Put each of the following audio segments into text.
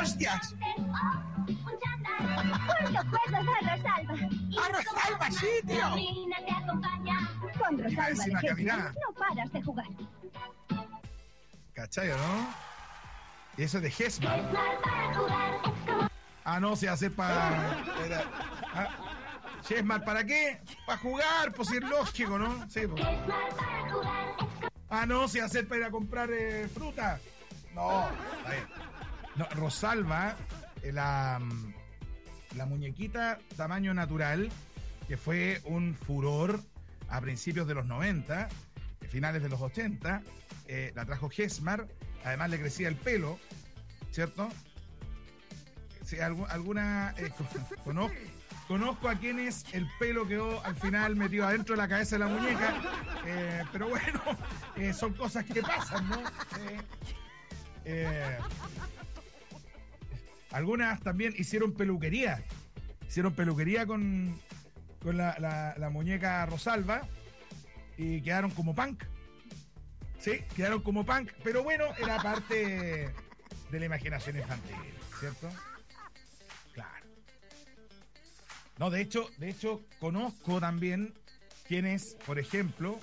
hostias! ¿Cuándo juegas a Rosalba? ¡A Rosalba, sí, tío! Con Y más Rosalba encima de caminaba. Hesman no paras de jugar. ¿Cachai, o no? Y eso es de Hesman. Ah, no, se hace para... Hesman, ¿para qué? Para jugar, pues si es lógico, ¿no? Sí, pues. Ah, no, se hace para ir a comprar fruta. No, está bien. No, Rosalba, la muñequita tamaño natural, que fue un furor a principios de los 90, finales de los 80, la trajo Hesmar, además le crecía el pelo, ¿cierto? Sí, conozco a quienes el pelo quedó al final metido adentro de la cabeza de la muñeca, pero bueno, son cosas que pasan, ¿no? Algunas también hicieron peluquería con la muñeca Rosalba y quedaron como punk. Sí, quedaron como punk, pero bueno, era parte de la imaginación infantil, ¿cierto? Claro. No, de hecho, conozco también quienes, por ejemplo,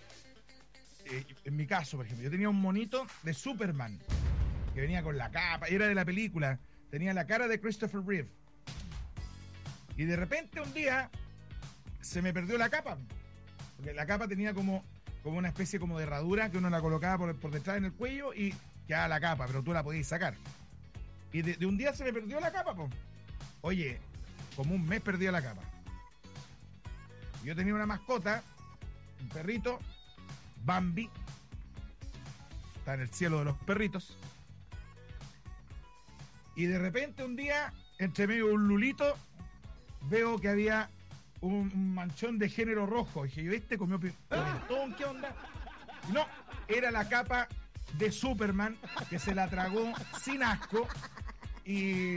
en mi caso, por ejemplo, yo tenía un monito de Superman que venía con la capa, era de la película, tenía la cara de Christopher Reeve. Y de repente un día se me perdió la capa, porque la capa tenía como una especie como de herradura que uno la colocaba por detrás en el cuello y quedaba la capa, pero tú la podías sacar. Y de un día se me perdió la capa, po. Oye, como un mes perdí la capa. Yo tenía una mascota, un perrito, Bambi, está en el cielo de los perritos. Y de repente un día, entre medio de un lulito, veo que había un manchón de género rojo. Y dije, yo, comió pimentón, ¿qué onda? Y no, era la capa de Superman que se la tragó sin asco. Y...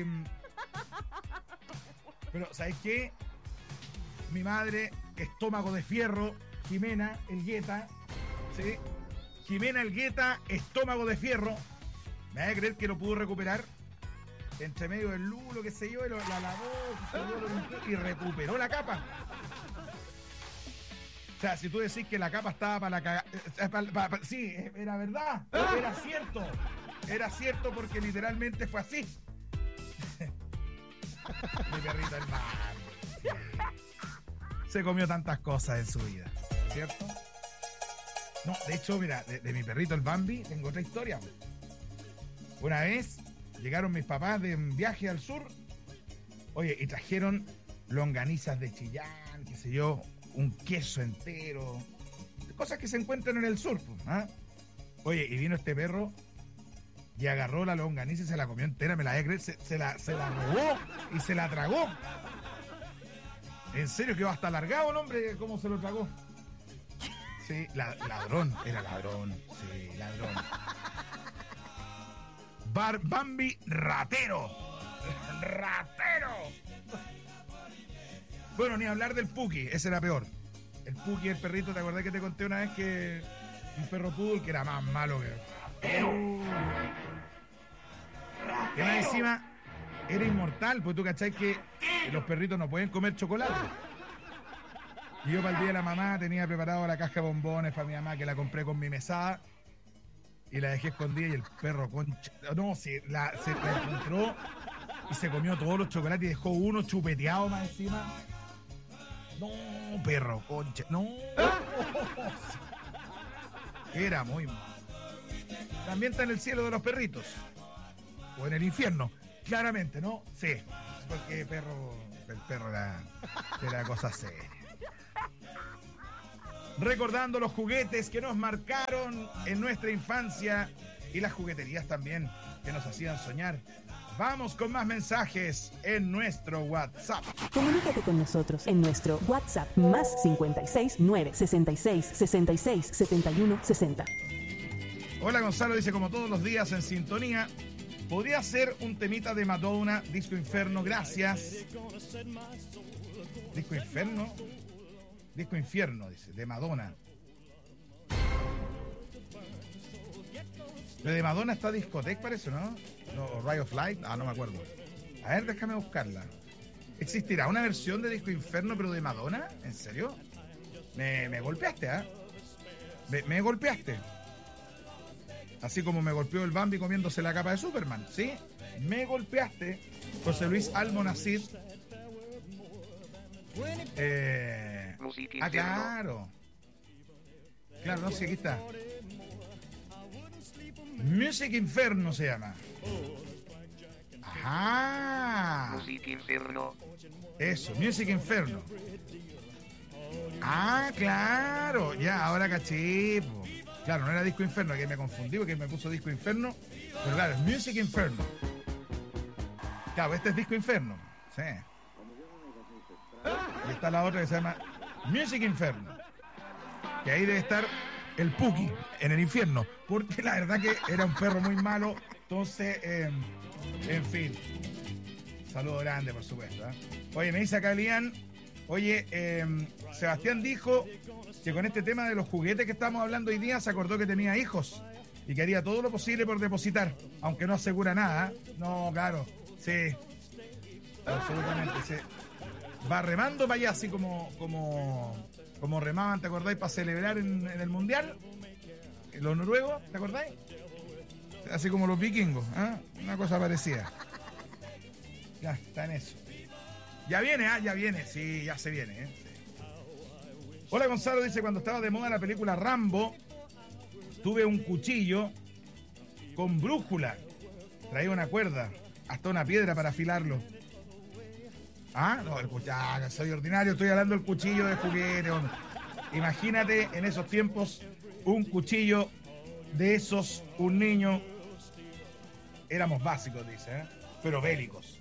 Pero, ¿sabes qué? Mi madre, estómago de fierro, Jimena Elgueta, ¿sí? Jimena Elgueta, estómago de fierro. ¿Me vas a creer que lo pudo recuperar? Entre medio del lulo, qué sé yo, y la lavó, y recuperó la capa. O sea, si tú decís que la capa estaba para la cagada... sí, era verdad, era cierto. Era cierto porque literalmente fue así. Mi perrito hermano. Se comió tantas cosas en su vida, ¿cierto? No, de hecho, mira, de mi perrito el Bambi, tengo otra historia. Una vez llegaron mis papás de un viaje al sur, oye, y trajeron longanizas de Chillán, qué sé yo, un queso entero, cosas que se encuentran en el sur, ¿eh? Oye, y vino este perro y agarró la longaniza y se la comió entera, me la voy a creer, se la robó y se la tragó. En serio, quedó hasta alargado el hombre, ¿cómo se lo tragó? Sí, ladrón, era ladrón, sí, ladrón. Bambi ratero. ¡Ratero! Bueno, ni hablar del Puki, ese era peor. El Puki, el perrito, ¿te acordás que te conté una vez que un perro poodle que era más malo que... Y más encima era inmortal, pues tú cachai que los perritos no pueden comer chocolate. Y yo para el día de la mamá tenía preparado la caja de bombones para mi mamá, que la compré con mi mesada. Y la dejé escondida y el perro concha... No, se la encontró y se comió todos los chocolates y dejó uno chupeteado más encima. No, perro, concha. No. Era muy malo. También está en el cielo de los perritos. O en el infierno. Claramente, ¿no? Sí. Porque el perro era cosa seria. Recordando los juguetes que nos marcaron en nuestra infancia y las jugueterías también que nos hacían soñar. Vamos con más mensajes en nuestro WhatsApp. Comunícate con nosotros en nuestro WhatsApp más 56 9 66 66 71 60. Hola, Gonzalo dice, como todos los días en sintonía. ¿Podría ser un temita de Madonna, Disco Inferno? Gracias. ¿Disco Inferno? Disco Infierno, dice, de Madonna. Lo de Madonna está Discotech, parece, ¿no? No, Ray of Light. Ah, no me acuerdo. A ver, déjame buscarla. ¿Existirá una versión de Disco Inferno, pero de Madonna? ¿En serio? Me golpeaste, ¿ah? Me golpeaste. Así como me golpeó el Bambi comiéndose la capa de Superman. ¿Sí? Me golpeaste. José Luis Almonacid. Claro. Claro, no sé, aquí está. Music Inferno se llama. Ajá. Music Inferno. Eso, Music Inferno. Ah, claro. Ya, ahora caché, po. Claro, no era Disco Inferno, que me confundí porque me puso Disco Inferno. Pero claro, es Music Inferno. Claro, este es Disco Inferno. Sí. Y está la otra que se llama Music Inferno. Que ahí debe estar el Puki en el infierno. Porque la verdad que era un perro muy malo. Entonces, en fin. Saludo grande, por supuesto. Oye, me dice acá Lian. Oye, Sebastián dijo que con este tema de los juguetes que estamos hablando hoy día se acordó que tenía hijos y que haría todo lo posible por depositar, aunque no asegura nada. No, claro, sí, absolutamente, sí. Va remando para allá, así como remaban, ¿te acordáis? Para celebrar en el Mundial, los noruegos, ¿te acordáis? Así como los vikingos, ¿eh? Una cosa parecida. Ya, está en eso. Ya viene, ya viene, sí, ya se viene, Sí. Hola Gonzalo, dice, cuando estaba de moda la película Rambo, tuve un cuchillo con brújula, traía una cuerda, hasta una piedra para afilarlo. Ah, no, el cuchillo, soy ordinario, estoy hablando del cuchillo de juguete, hombre. Imagínate en esos tiempos un cuchillo de esos, un niño, éramos básicos, dice, pero bélicos.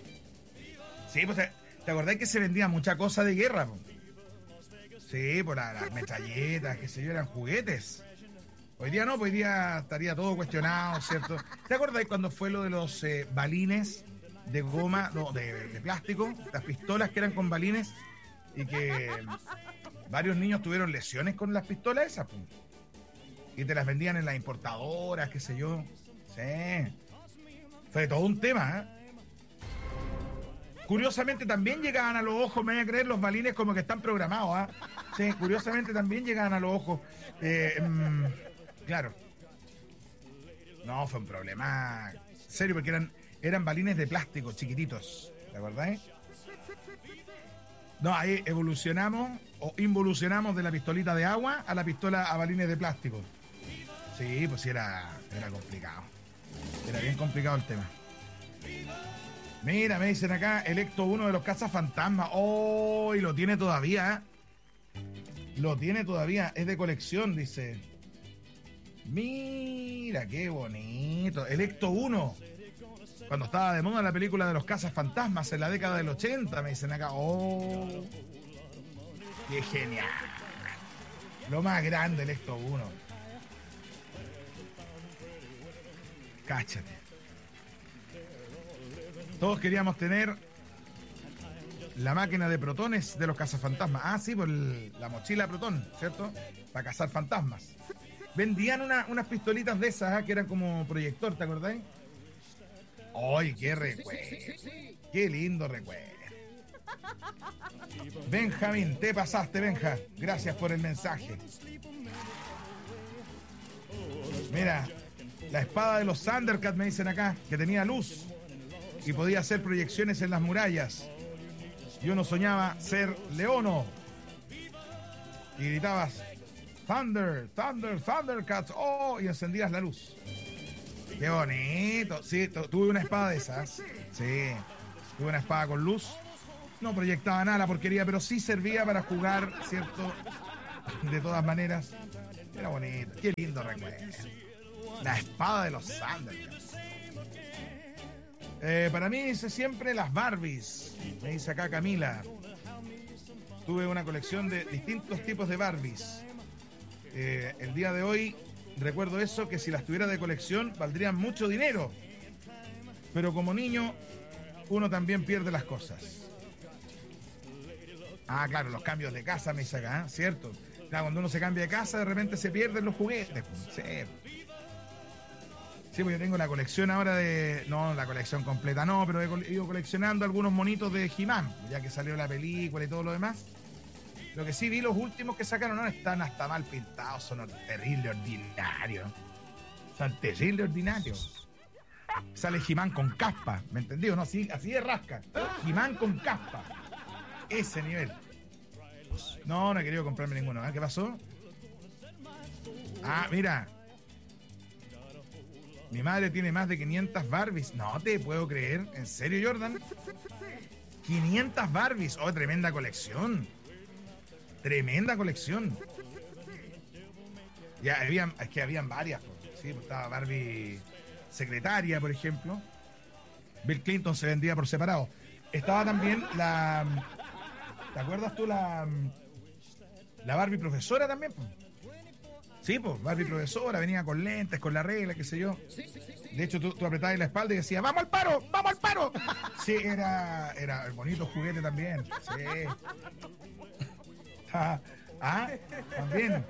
Sí, pues, ¿te acordás que se vendía mucha cosa de guerra? Po? Sí, por las metralletas, qué sé yo, eran juguetes. Hoy día no, pues hoy día estaría todo cuestionado, ¿cierto? ¿Te acordás cuando fue lo de los balines de goma, no, de plástico? Las pistolas que eran con balines y que varios niños tuvieron lesiones con las pistolas esas, pues. Y te las vendían en las importadoras, qué sé yo. Sí. Fue todo un tema, ¿eh? Curiosamente también llegaban a los ojos, me voy a creer, los balines como que están programados, ¿ah? Sí, curiosamente también llegaban a los ojos. Claro. No, fue un problema serio porque eran balines de plástico, chiquititos, ¿te acordás? No, ahí evolucionamos o involucionamos de la pistolita de agua a la pistola a balines de plástico. Sí, pues sí, era complicado. Era bien complicado el tema. Mira, me dicen acá, el Ecto 1 de los cazafantasmas. Oh, y lo tiene todavía. Lo tiene todavía, es de colección, dice. Mira, qué bonito. El Ecto 1. Cuando estaba de moda la película de los cazafantasmas en la década del 80, me dicen acá. Oh, qué genial. Lo más grande, el Ecto 1. Cáchate. Todos queríamos tener la máquina de protones de los cazafantasmas. Ah, sí, por la mochila protón, ¿cierto? Para cazar fantasmas. Vendían unas pistolitas de esas, que eran como proyector, ¿te acordáis? ¡Ay, qué recuerdo! ¡Qué lindo recuerdo! Benjamín, te pasaste, Benja. Gracias por el mensaje. Mira, la espada de los Thundercats, me dicen acá, que tenía luz y podía hacer proyecciones en las murallas. Y uno soñaba ser Leono y gritabas Thunder, Thunder, Thundercats, oh, y encendías la luz. Qué bonito. Sí, tuve una espada de esas. Sí, tuve una espada con luz. No proyectaba nada la porquería, pero sí servía para jugar, ¿cierto? De todas maneras. Era bonito. Qué lindo recuerdo. La espada de los Thundercats. Para mí dice siempre las Barbies. Me dice acá Camila. Tuve una colección de distintos tipos de Barbies. El día de hoy recuerdo eso, que si las tuviera de colección valdrían mucho dinero. Pero como niño uno también pierde las cosas. Ah, claro, los cambios de casa me dice acá, ¿eh? ¿Cierto? Claro, cuando uno se cambia de casa de repente se pierden los juguetes. Sí. Sí, pues yo tengo la colección ahora de... No, la colección completa no, pero he ido coleccionando algunos monitos de He-Man, ya que salió la película y todo lo demás. Lo que sí vi, los últimos que sacaron no están hasta mal pintados, son terrible ordinarios. Son terrible ordinarios. Sale He-Man con caspa, ¿me entendió? No, así de rasca. He-Man con caspa. Ese nivel. No he querido comprarme ninguno. ¿Qué pasó? Ah, mira. Mi madre tiene más de 500 Barbies. No te puedo creer. ¿En serio, Jordan? 500 Barbies. Oh, tremenda colección. Tremenda colección. Ya, habían varias. Sí, pues estaba Barbie secretaria, por ejemplo. Bill Clinton se vendía por separado. Estaba también la... ¿Te acuerdas tú la Barbie profesora también? Pues? Sí, pues, Barbie profesora, venía con lentes, con la regla, qué sé yo. De hecho, tú apretabas la espalda y decías, ¡vamos al paro! ¡Vamos al paro! Sí, era el bonito juguete también. Sí. También.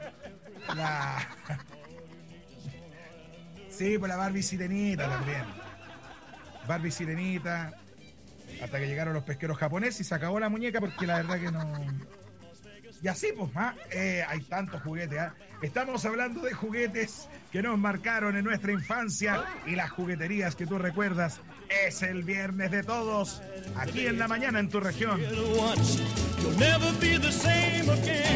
Sí, pues la Barbie sirenita también. Barbie sirenita. Hasta que llegaron los pesqueros japoneses y se acabó la muñeca porque la verdad que no... Y así pues, hay tantos juguetes. Estamos hablando de juguetes que nos marcaron en nuestra infancia y las jugueterías que tú recuerdas. Es el viernes de todos, aquí en la mañana en tu región.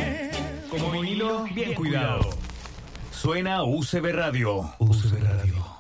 Como vinilo, bien cuidado. Suena UCB Radio. UCB Radio.